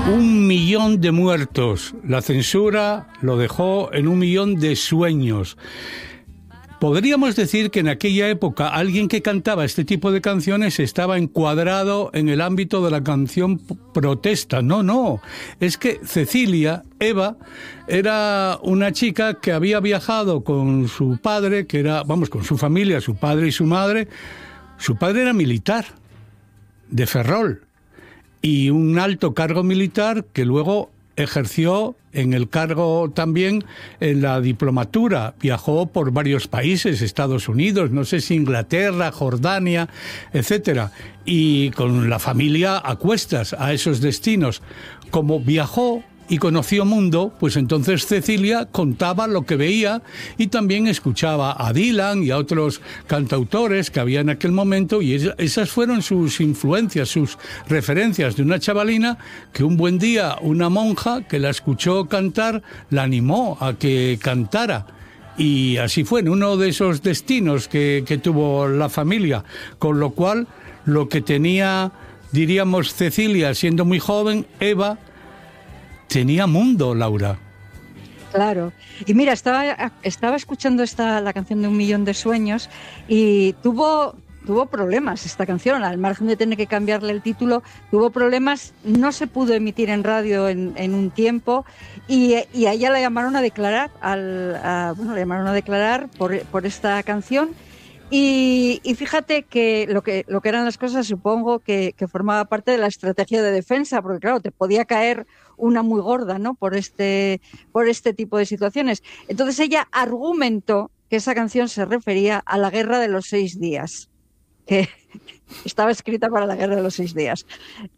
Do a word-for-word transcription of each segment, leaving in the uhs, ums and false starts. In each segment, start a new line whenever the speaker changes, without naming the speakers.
Un millón de muertos. La censura lo dejó en un millón de sueños. Podríamos decir que en aquella época alguien que cantaba este tipo de canciones estaba encuadrado en el ámbito de la canción protesta. No, no. Es que Cecilia, Eva, era una chica que había viajado con su padre, que era, vamos, con su familia, su padre y su madre. Su padre era militar, de Ferrol, y un alto cargo militar que luego ejerció en el cargo también en la diplomatura. Viajó por varios países, Estados Unidos, no sé si Inglaterra, Jordania, etcétera, y con la familia a cuestas a esos destinos. Como viajó y conoció mundo, pues entonces Cecilia contaba lo que veía y también escuchaba a Dylan y a otros cantautores que había en aquel momento, y esas fueron sus influencias, sus referencias, de una chavalina que un buen día una monja que la escuchó cantar la animó a que cantara. Y así fue, en uno de esos destinos que, que tuvo la familia, con lo cual lo que tenía, diríamos, Cecilia siendo muy joven, Eva tenía mundo, Laura.
Claro. Y mira, estaba, estaba escuchando esta, la canción de Un Millón de Sueños, y tuvo, tuvo problemas esta canción, al margen de tener que cambiarle el título, tuvo problemas, no se pudo emitir en radio en, en un tiempo, y, y a ella la llamaron a declarar, al, a, bueno, la llamaron a declarar por, por esta canción. Y, y fíjate que lo que lo que eran las cosas, supongo que, que formaba parte de la estrategia de defensa, porque claro, te podía caer una muy gorda, ¿no? Por este por este tipo de situaciones. Entonces ella argumentó que esa canción se refería a la Guerra de los Seis Días, que estaba escrita para la Guerra de los Seis Días.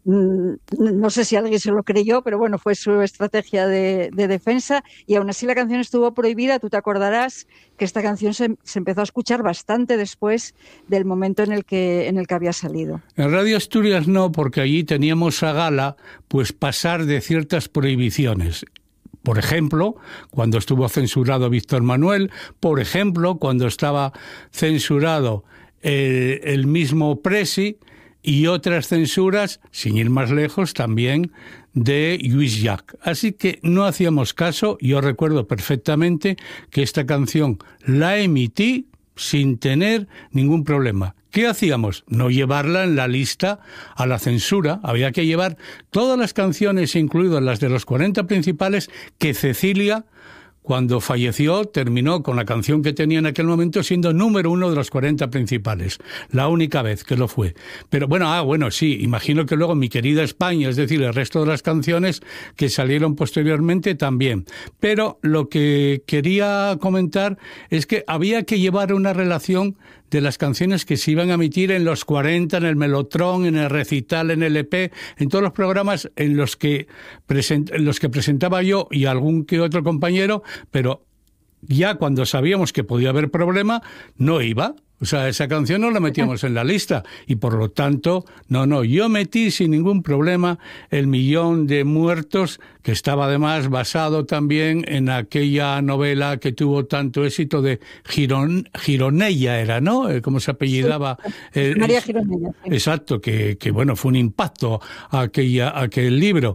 No sé si alguien se lo creyó, pero bueno, fue su estrategia de, de defensa, y aún así la canción estuvo prohibida. Tú te acordarás que esta canción se, se empezó a escuchar bastante después del momento en el que en el que había salido.
En Radio Asturias no, porque allí teníamos a gala pues pasar de ciertas prohibiciones. Por ejemplo, cuando estuvo censurado Víctor Manuel, por ejemplo, cuando estaba censurado el, el mismo Presi, y otras censuras, sin ir más lejos, también de Lluís Llach. Así que no hacíamos caso. Yo recuerdo perfectamente que esta canción la emití sin tener ningún problema. ¿Qué hacíamos? No llevarla en la lista a la censura. Había que llevar todas las canciones, incluidas las de los cuarenta principales, que Cecilia, cuando falleció, terminó con la canción que tenía en aquel momento siendo número uno de los cuarenta principales. La única vez que lo fue. Pero bueno, ah, bueno, sí, imagino que luego Mi Querida España, es decir, el resto de las canciones que salieron posteriormente también. Pero lo que quería comentar es que había que llevar una relación de las canciones que se iban a emitir en los cuarenta, en el Melotrón, en el Recital, en el E P, en todos los programas en los que, present, en los que presentaba yo y algún que otro compañero, pero ya cuando sabíamos que podía haber problema, no iba. O sea, esa canción no la metíamos en la lista, y por lo tanto, no, no, yo metí sin ningún problema El Millón de Muertos, que estaba además basado también en aquella novela que tuvo tanto éxito de Giron, Gironella, era, ¿no? ¿Cómo se apellidaba?
Sí. Eh, María Gironella. Sí.
Exacto, que, que bueno, fue un impacto aquella, aquel libro,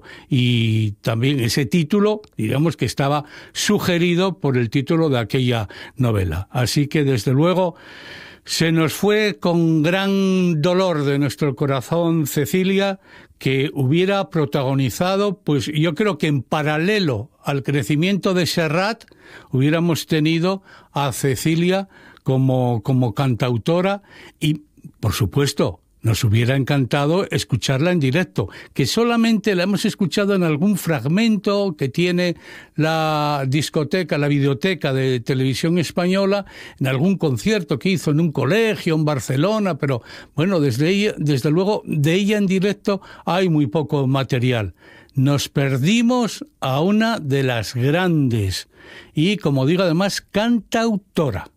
y también ese título, digamos que estaba sugerido por el título de aquella novela. Así que, desde luego, se nos fue con gran dolor de nuestro corazón Cecilia, que hubiera protagonizado, pues yo creo que en paralelo al crecimiento de Serrat, hubiéramos tenido a Cecilia como, como cantautora, y, por supuesto, nos hubiera encantado escucharla en directo, que solamente la hemos escuchado en algún fragmento que tiene la discoteca, la videoteca de Televisión Española, en algún concierto que hizo en un colegio en Barcelona, pero bueno, desde ella, desde luego, de ella en directo hay muy poco material. Nos perdimos a una de las grandes y, como digo, además, cantautora.